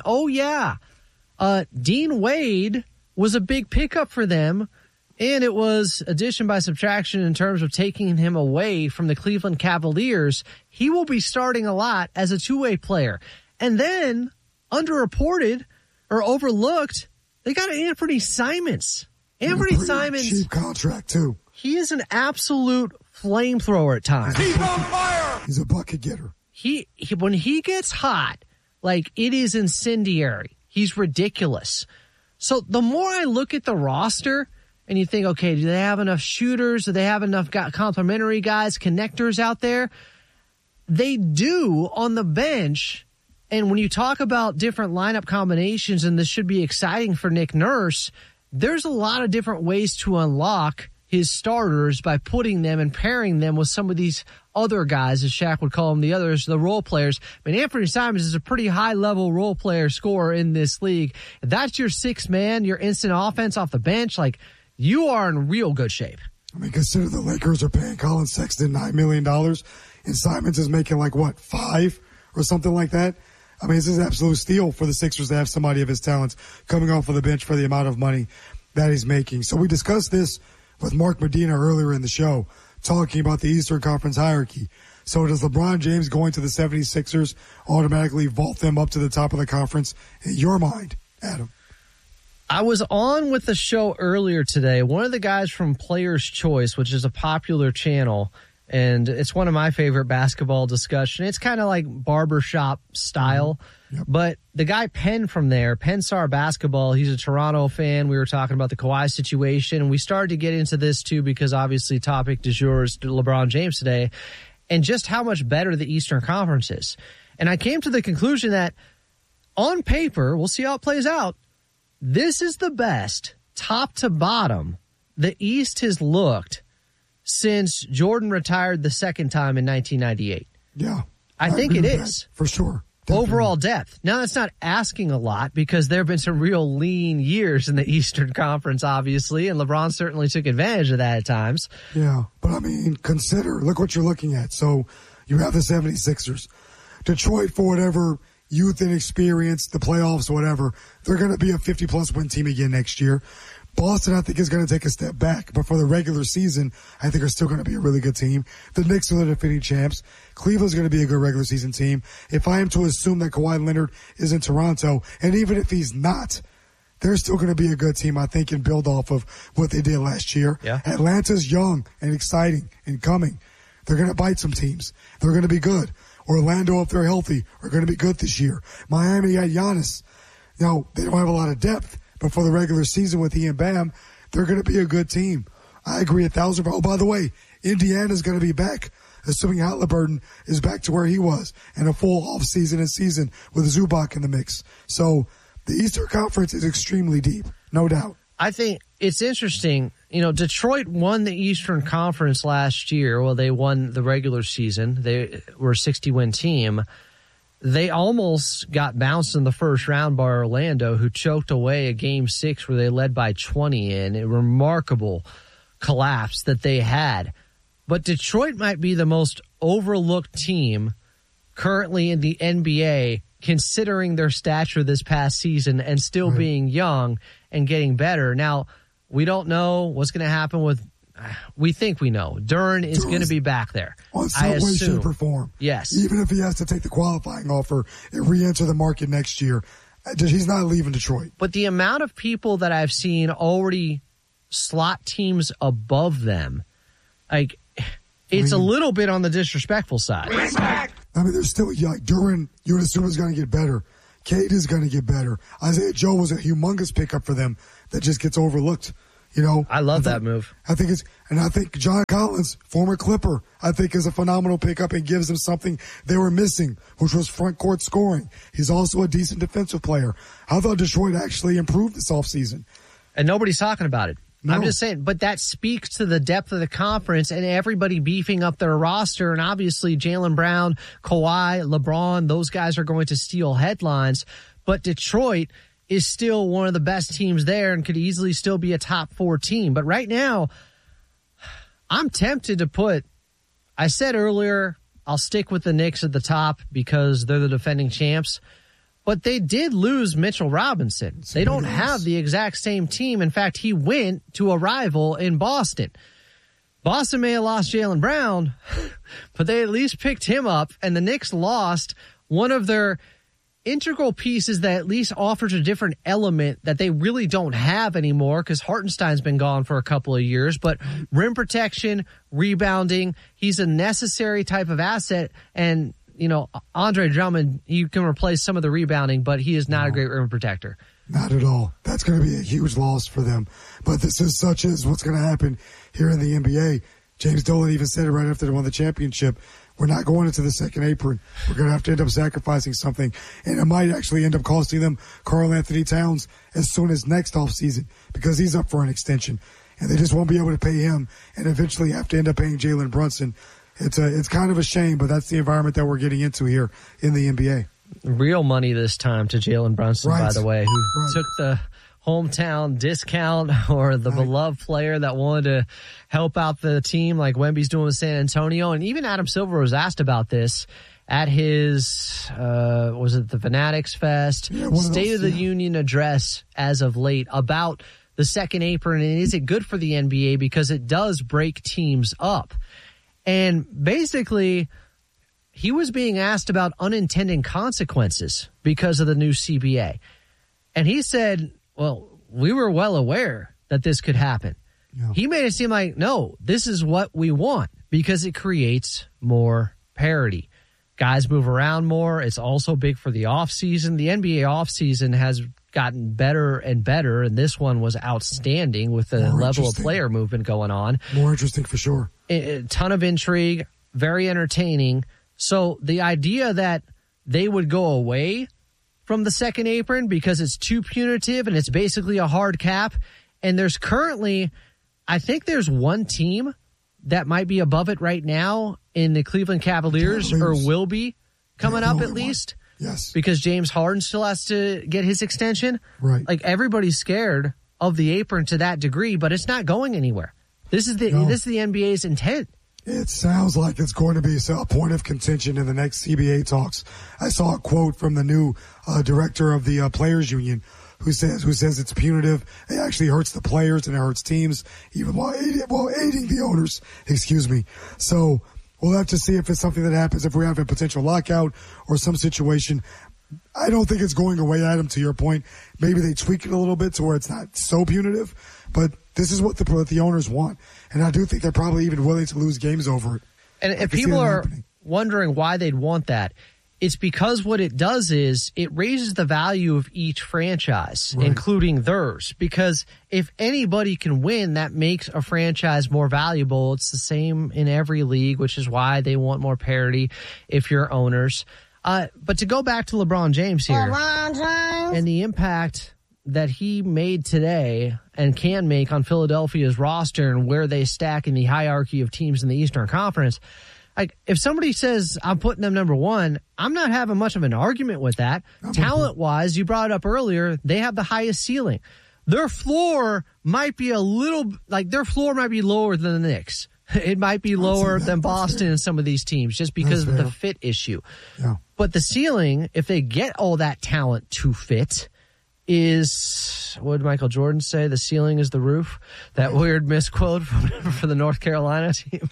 Dean Wade was a big pickup for them, and it was addition by subtraction in terms of taking him away from the Cleveland Cavaliers. He will be starting a lot as a two-way player. And then, underreported or overlooked, they got Anthony Simons. Anthony Simons, cheap contract too. He is an absolute flamethrower at times. He's on fire. He's a bucket getter. He when he gets hot, like, it is incendiary. He's ridiculous. So the more I look at the roster and you think, okay, do they have enough shooters? Do they have enough complimentary guys, connectors out there? They do on the bench. And when you talk about different lineup combinations, and this should be exciting for Nick Nurse, there's a lot of different ways to unlock his starters by putting them and pairing them with some of these other guys, as Shaq would call them, the others, the role players. I mean, Anthony Simons is a pretty high-level role player scorer in this league. If that's your sixth man, your instant offense off the bench, like, you are in real good shape. I mean, consider the Lakers are paying Colin Sexton $9 million, and Simons is making, like, what, $5 or something like that? I mean, this is an absolute steal for the Sixers to have somebody of his talents coming off of the bench for the amount of money that he's making. So we discussed this with Mark Medina earlier in the show, talking about the Eastern Conference hierarchy. So does LeBron James going to the 76ers automatically vault them up to the top of the conference in your mind, Adam? I was on with the show earlier today. One of the guys from Players' Choice, which is a popular channel, and it's one of my favorite basketball discussions. It's kind of like barbershop style. Yep. But the guy Penn from there, Penn Star Basketball, he's a Toronto fan. We were talking about the Kawhi situation, and we started to get into this too because obviously topic du jour is LeBron James today, and just how much better the Eastern Conference is. And I came to the conclusion that on paper, we'll see how it plays out, this is the best, top to bottom, the East has looked since Jordan retired the second time in 1998. Yeah. I think it is. For sure. Definitely. Overall depth. Now, that's not asking a lot because there have been some real lean years in the Eastern Conference, obviously, and LeBron certainly took advantage of that at times. Yeah, but I mean, look what you're looking at. So you have the 76ers. Detroit, for whatever youth and experience, the playoffs, whatever, they're going to be a 50-plus win team again next year. Boston, I think, is going to take a step back, but for the regular season, I think are still going to be a really good team. The Knicks are the defending champs. Cleveland's going to be a good regular season team. If I am to assume that Kawhi Leonard is in Toronto, and even if he's not, they're still going to be a good team, I think, and build off of what they did last year. Yeah. Atlanta's young and exciting and coming. They're going to bite some teams. They're going to be good. Orlando, if they're healthy, are going to be good this year. Miami had Giannis. Now, they don't have a lot of depth, but for the regular season with he and Bam, they're going to be a good team. I agree 1,000%. Oh, by the way, Indiana's going to be back, assuming Halliburton is back to where he was, and a full offseason and season with Zubac in the mix. So the Eastern Conference is extremely deep, no doubt. I think it's interesting. You know, Detroit won the Eastern Conference last year. Well, they won the regular season. They were a 60-win team. They almost got bounced in the first round by Orlando, who choked away a Game 6 where they led by 20 in. A remarkable collapse that they had. But Detroit might be the most overlooked team currently in the NBA, considering their stature this past season and still being young and getting better. Now, We don't know what's going to happen with. We think we know. Duren is going to be back there. On some way, shape, or form. Yes. Even if he has to take the qualifying offer and re-enter the market next year, he's not leaving Detroit. But the amount of people that I've seen already slot teams above them, like, it's a little bit on the disrespectful side. I mean, there's still, like, Duren, you would assume is going to get better. Cade is going to get better. Isaiah Joe was a humongous pickup for them that just gets overlooked. You know, I love that move. I think John Collins, former Clipper, I think is a phenomenal pickup and gives them something they were missing, which was front court scoring. He's also a decent defensive player. I thought Detroit actually improved this offseason. And nobody's talking about it. No. I'm just saying, but that speaks to the depth of the conference and everybody beefing up their roster. And obviously Jaylen Brown, Kawhi, LeBron, those guys are going to steal headlines. But Detroit is still one of the best teams there and could easily still be a top 4 team. But right now, I'm tempted to I said earlier, I'll stick with the Knicks at the top because they're the defending champs. But they did lose Mitchell Robinson. They don't have the exact same team. In fact, he went to a rival in Boston. Boston may have lost Jaylen Brown, but they at least picked him up, and the Knicks lost one of their integral pieces that at least offers a different element that they really don't have anymore because Hartenstein's been gone for a couple of years. But rim protection, rebounding, he's a necessary type of asset. And, you know, Andre Drummond, you can replace some of the rebounding, but he is not a great rim protector. Not at all. That's going to be a huge loss for them. But this is such as what's going to happen here in the NBA. James Dolan even said it right after they won the championship. We're not going into the second apron. We're going to have to end up sacrificing something. And it might actually end up costing them Karl Anthony Towns as soon as next offseason because he's up for an extension. And they just won't be able to pay him and eventually have to end up paying Jalen Brunson. It's kind of a shame, but that's the environment that we're getting into here in the NBA. Real money this time to Jalen Brunson, Right. by the way, who took the hometown discount or the beloved player that wanted to help out the team like Wemby's doing with San Antonio. And even Adam Silver was asked about this at his, was it the Fanatics Fest? State of the Union address as of late about the second apron. And is it good for the NBA because it does break teams up? And basically, he was being asked about unintended consequences because of the new CBA. And he said, well, we were well aware that this could happen. Yeah. He made it seem like, no, this is what we want because it creates more parity. Guys move around more. It's also big for the offseason. The NBA offseason has gotten better and better, and this one was outstanding with the level of player movement going on. More interesting for sure. A ton of intrigue, very entertaining. So the idea that they would go away from the second apron because it's too punitive and it's basically a hard cap. And there's currently, I think there's one team that might be above it right now in the Cleveland Cavaliers or will be coming up at least. Yes. Because James Harden still has to get his extension. Right. Like everybody's scared of the apron to that degree, but it's not going anywhere. This is the NBA's intent. It sounds like it's going to be a point of contention in the next CBA talks. I saw a quote from the new director of the Players Union who says it's punitive. It actually hurts the players and it hurts teams, even while aiding the owners. Excuse me. So we'll have to see if it's something that happens if we have a potential lockout or some situation. I don't think it's going away, Adam, to your point. Maybe they tweak it a little bit to where it's not so punitive, but this is what the owners want. And I do think they're probably even willing to lose games over it. And if people are wondering why they'd want that, it's because what it does is it raises the value of each franchise, including theirs. Because if anybody can win, that makes a franchise more valuable. It's the same in every league, which is why they want more parity if you're owners. But to go back to LeBron James here and the impact that he made today and can make on Philadelphia's roster and where they stack in the hierarchy of teams in the Eastern Conference, like if somebody says I'm putting them number one, I'm not having much of an argument with that. Talent-wise, you brought it up earlier, they have the highest ceiling. Their floor might be lower than the Knicks. It might be lower than Boston and some of these teams just because of the fit issue. Yeah. But the ceiling, if they get all that talent to fit, is, what did Michael Jordan say? The ceiling is the roof. That weird misquote for the North Carolina team.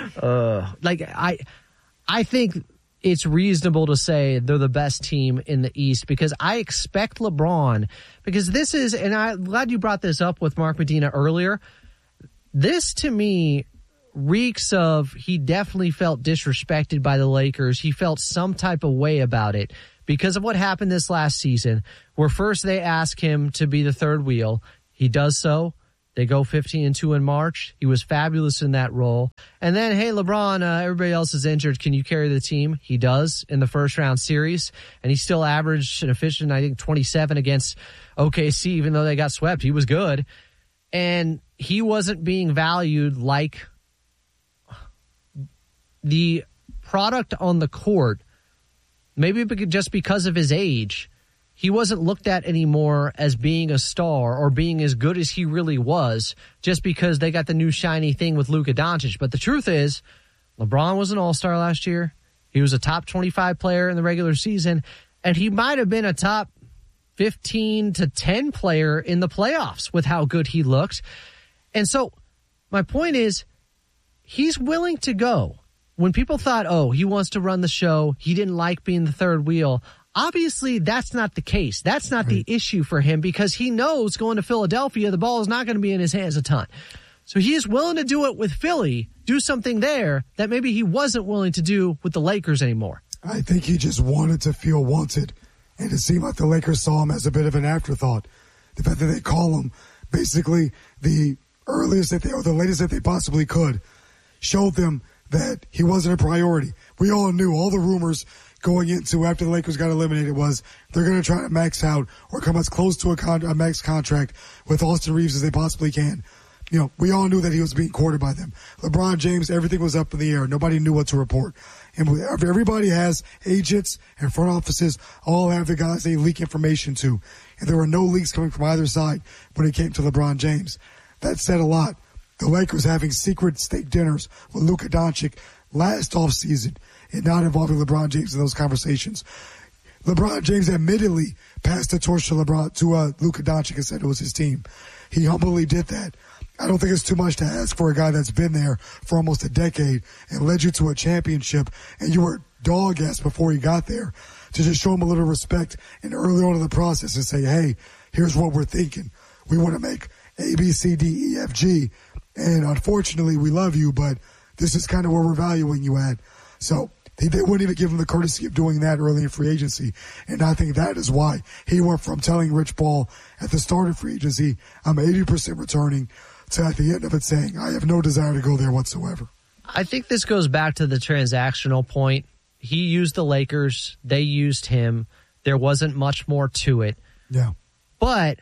I think it's reasonable to say they're the best team in the East because I expect LeBron, because this is, and I'm glad you brought this up with Mark Medina earlier. This to me reeks of he definitely felt disrespected by the Lakers. He felt some type of way about it because of what happened this last season, where first they ask him to be the third wheel. He does so. They go 15-2 in March. He was fabulous in that role. And then, hey, LeBron, everybody else is injured. Can you carry the team? He does in the first-round series. And he still averaged an efficient, I think, 27 against OKC, even though they got swept. He was good. And he wasn't being valued like the product on the court, maybe just because of his age. He wasn't looked at anymore as being a star or being as good as he really was just because they got the new shiny thing with Luka Doncic. But the truth is, LeBron was an all-star last year. He was a top 25 player in the regular season, and he might have been a top 15 to 10 player in the playoffs with how good he looked. And so my point is, he's willing to go. When people thought, oh, he wants to run the show, he didn't like being the third wheel, obviously that's not the case. That's not the issue for him because he knows going to Philadelphia, the ball is not going to be in his hands a ton. So he is willing to do it with Philly, do something there that maybe he wasn't willing to do with the Lakers anymore. I think he just wanted to feel wanted, and it seemed like the Lakers saw him as a bit of an afterthought. The fact that they call him basically the earliest that they, or the latest that they possibly could, showed them that he wasn't a priority. We all knew, all the rumors going into after the Lakers got eliminated was they're going to try to max out or come as close to a max contract with Austin Reeves as they possibly can. You know, we all knew that he was being courted by them. LeBron James, everything was up in the air. Nobody knew what to report. And everybody has agents and front offices, all have the guys they leak information to. And there were no leaks coming from either side when it came to LeBron James. That said a lot. The Lakers having secret steak dinners with Luka Doncic last offseason and not involving LeBron James in those conversations. LeBron James admittedly passed the torch to Luka Doncic and said it was his team. He humbly did that. I don't think it's too much to ask for a guy that's been there for almost a decade and led you to a championship, and you were dog-ass before he got there, to just show him a little respect and early on in the process and say, hey, here's what we're thinking. We want to make A, B, C, D, E, F, G. And unfortunately, we love you, but this is kind of where we're valuing you at. So they wouldn't even give him the courtesy of doing that early in free agency. And I think that is why he went from telling Rich Paul at the start of free agency, I'm 80% returning, to at the end of it saying, I have no desire to go there whatsoever. I think this goes back to the transactional point. He used the Lakers. They used him. There wasn't much more to it. Yeah. But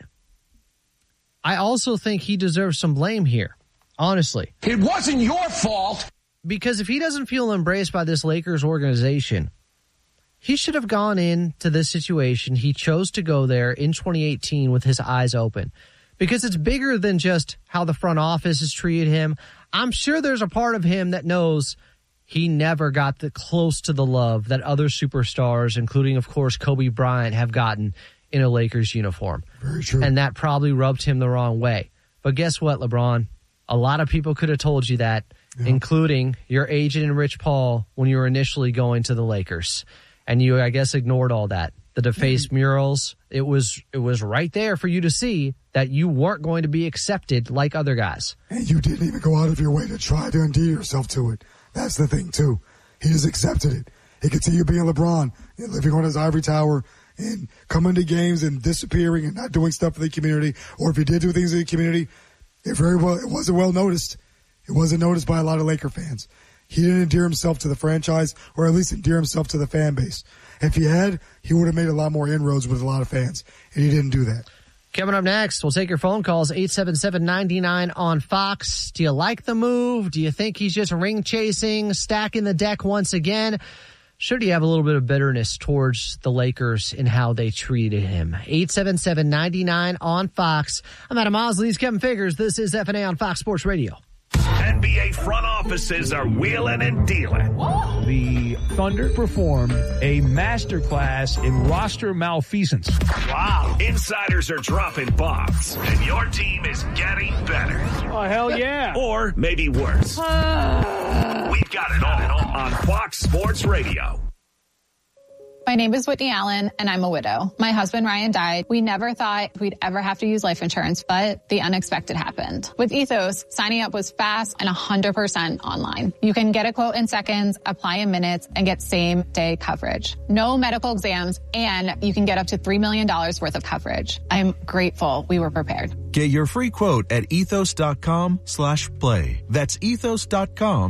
I also think he deserves some blame here. Honestly. It wasn't your fault. Because if he doesn't feel embraced by this Lakers organization, he should have gone into this situation. He chose to go there in 2018 with his eyes open. Because it's bigger than just how the front office has treated him. I'm sure there's a part of him that knows he never got close to the love that other superstars, including, of course, Kobe Bryant, have gotten in a Lakers uniform. Very true. And that probably rubbed him the wrong way. But guess what, LeBron? A lot of people could have told you that, including your agent and Rich Paul when you were initially going to the Lakers. And you, I guess, ignored all that. The defaced murals, it was right there for you to see that you weren't going to be accepted like other guys. And you didn't even go out of your way to try to endear yourself to it. That's the thing, too. He just accepted it. He continued being LeBron, living on his ivory tower, and coming to games and disappearing and not doing stuff for the community. Or if he did do things in the community, it wasn't well noticed. It wasn't noticed by a lot of Laker fans. He didn't endear himself to the franchise, or at least endear himself to the fan base. If he had, he would have made a lot more inroads with a lot of fans, and he didn't do that. Coming up next, we'll take your phone calls, 877-99 on Fox. Do you like the move? Do you think he's just ring chasing, stacking the deck once again? Should he have a little bit of bitterness towards the Lakers in how they treated him? 877-99 on Fox. I'm Adam Mosley. He's Kevin Figures. This is FNA on Fox Sports Radio. NBA front office offices are wheeling and dealing. The Thunder performed a masterclass in roster malfeasance. Wow. Insiders are dropping bombs, and your team is getting better. Oh, hell yeah. Or maybe worse. We've got it all on Fox Sports Radio. My name is Whitney Allen, and I'm a widow. My husband, Ryan, died. We never thought we'd ever have to use life insurance, but the unexpected happened. With Ethos, signing up was fast and 100% online. You can get a quote in seconds, apply in minutes, and get same-day coverage. No medical exams, and you can get up to $3 million worth of coverage. I'm grateful we were prepared. Get your free quote at ethos.com/play. That's ethos.com